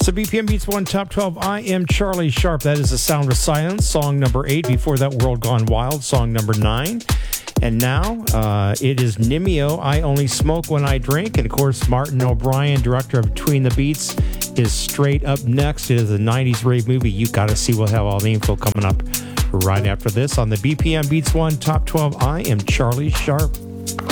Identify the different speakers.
Speaker 1: So BPM Beats 1 Top 12. I am Charlie Sharp. That is The Sound of Silence, song number 8. Before that, World Gone Wild, song number 9. And now it is Nimio, I Only Smoke When I Drink. And of course, Martin O'Brien, director of Between the Beats, is straight up next. It is a 90s rave movie. You got to see. We'll have all the info coming up right after this on the BPM Beats 1 Top 12. I am Charlie Sharp.